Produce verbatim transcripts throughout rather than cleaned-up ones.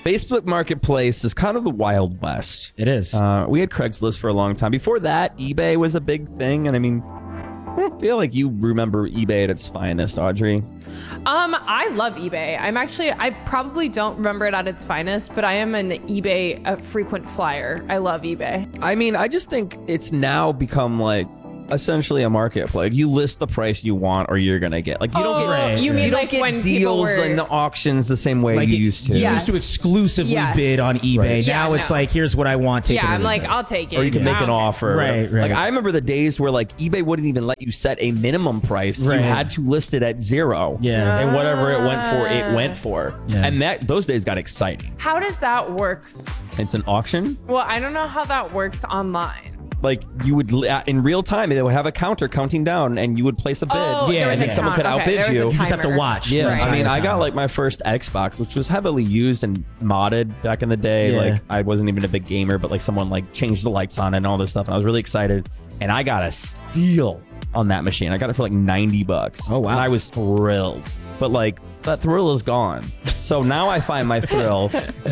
Facebook Marketplace is kind of the Wild West. It is. Uh, we had Craigslist for a long time. Before that, eBay was a big thing. And I mean, I don't feel like you remember eBay at its finest, Audrey. Um, I love eBay. I'm actually, I probably don't remember it at its finest, but I am an eBay a frequent flyer. I love eBay. I mean, I just think it's now become like essentially a marketplace. Like, you list the price you want or you're gonna get. Like, you don't Oh, get Right, you right. mean you don't like get when people deals were... in the auctions the same way Like you it- used to. You Yes. used to exclusively Yes. bid on eBay. Right. Yeah, Now it's no. like, here's what I want. Take Yeah, it or I'm leave like, it. I'll take it. Or you can make I an don't care. offer. Right, right. Like, I remember the days where like eBay wouldn't even let you set a minimum price. Right. You had to list it at zero. Yeah. And whatever it went for, it went for. Yeah. And that those days got exciting. How does that work? It's an auction. Well, I don't know how that works online. Like, you would li- in real time, they would have a counter counting down, and you would place a bid. Oh, Yeah, there was and a then someone count. could Okay, outbid there was a you. You just have to timer. watch. Yeah, Right. I mean, I Time. got like my first Xbox, which was heavily used and modded back in the day. Yeah. Like, I wasn't even a big gamer, but like someone like changed the lights on and all this stuff, and I was really excited. And I got a steal on that machine. I got it for like ninety bucks. Oh, wow. And I was thrilled. But like, that thrill is gone. So now I find my thrill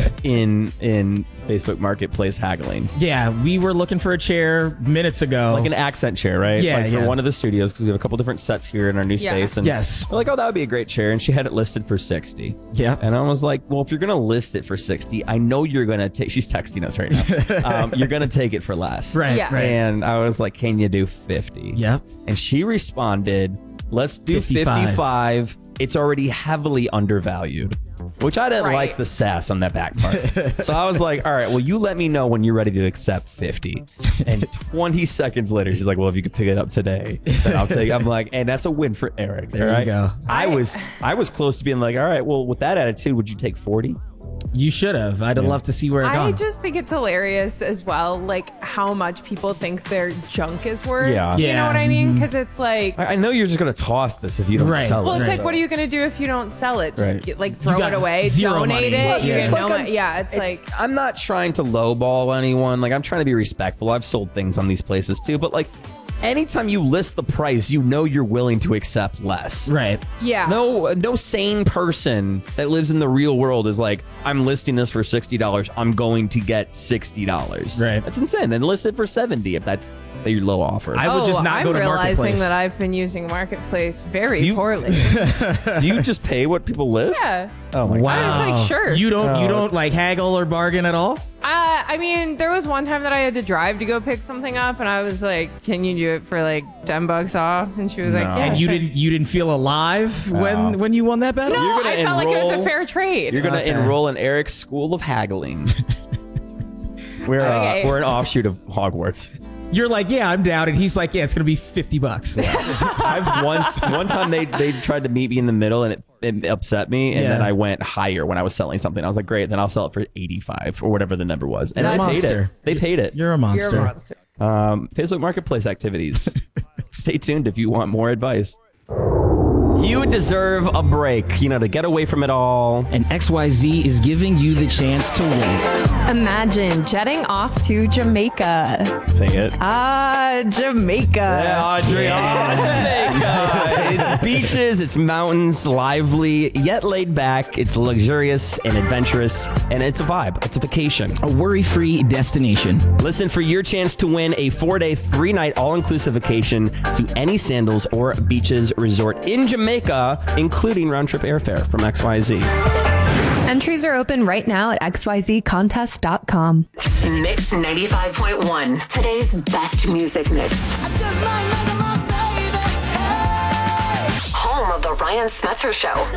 in in Facebook Marketplace haggling. Yeah, we were looking for a chair minutes ago. Like an accent chair, right? Yeah, like for yeah. one of the studios, because we have a couple different sets here in our new Yeah. space. And Yes. we're like, oh, that would be a great chair. And she had it listed for sixty. Yeah. And I was like, well, if you're going to list it for sixty, I know you're going to take, she's texting us right now. um, you're going to take it for less. Right, Yeah. right. And I was like, can you do fifty? Yeah. And she responded, let's do fifty-five. fifty-five. It's already heavily undervalued. Which I didn't Right. like the sass on that back part. So I was like, all right, well, you let me know when you're ready to accept fifty. And twenty seconds later, she's like, well, if you could pick it up today, then I'll take it. I'm like, and that's a win for Eric. There all you right? go. I was I was close to being like, all right, well, with that attitude, would you take forty? You should have. I'd have loved to see where it I gone. just think it's hilarious as well, like how much people think their junk is worth. Yeah. You know Yeah. what I mean? Because it's like, I, I know you're just going to toss this if you don't Right. sell well, it. it's Right. like, what are you gonna do if you don't sell it? Just Right. get, like throw got it away, zero donate money. it. Well, you yeah. get it's no like a- money. Yeah, it's, It's- like I'm not trying to lowball anyone. Like, I'm trying to be respectful. I've sold things on these places too, but like, anytime you list the price, you know you're willing to accept less. Right. yeah. No, no sane person that lives in the real world is like, I'm listing this for sixty dollars. I'm going to get sixty dollars. Right. That's insane. Then list it for seventy if that's your low offer. I would oh, just not I'm go to realizing Marketplace. that I've been using Marketplace very Do you- poorly. Do you just pay what people list? Yeah. Oh my Wow. god. I was like, sure. You don't. You Oh. don't like haggle or bargain at all. Uh, I mean, there was one time that I had to drive to go pick something up, and I was like, "Can you do it for like ten bucks off?" And she was like, No. "Yeah." And you sure." didn't. You didn't feel alive when No. when you won that battle. No, You're gonna I felt like it was a enroll- fair trade. You're gonna Okay. enroll in Eric's School of Haggling. we're uh, Okay. we're an offshoot of Hogwarts. You're like, yeah, I'm down, and he's like, yeah, it's gonna be fifty bucks. I've once one time they they tried to meet me in the middle and it, it upset me, and Yeah. then I went higher when I was selling something. I was like, great, then I'll sell it for eighty-five or whatever the number was, and You're a they paid monster. it. They paid it. You're a monster. You're a monster. Um, Facebook Marketplace activities. Stay tuned if you want more advice. You deserve a break, you know, to get away from it all. And X Y Z is giving you the chance to win. Imagine jetting off to Jamaica. Say it. Ah, Jamaica. Yeah, Audrey. Oh, Jamaica. It's beaches, it's mountains, lively, yet laid back. It's luxurious and adventurous, and it's a vibe. It's a vacation. A worry-free destination. Listen for your chance to win a four-day, three-night all-inclusive vacation to any Sandals or Beaches resort in Jamaica, including round-trip airfare from X Y Z. Entries are open right now at x y z contest dot com. Mix ninety-five point one. Today's best music mix. Home of the Ryan Smetzer Show.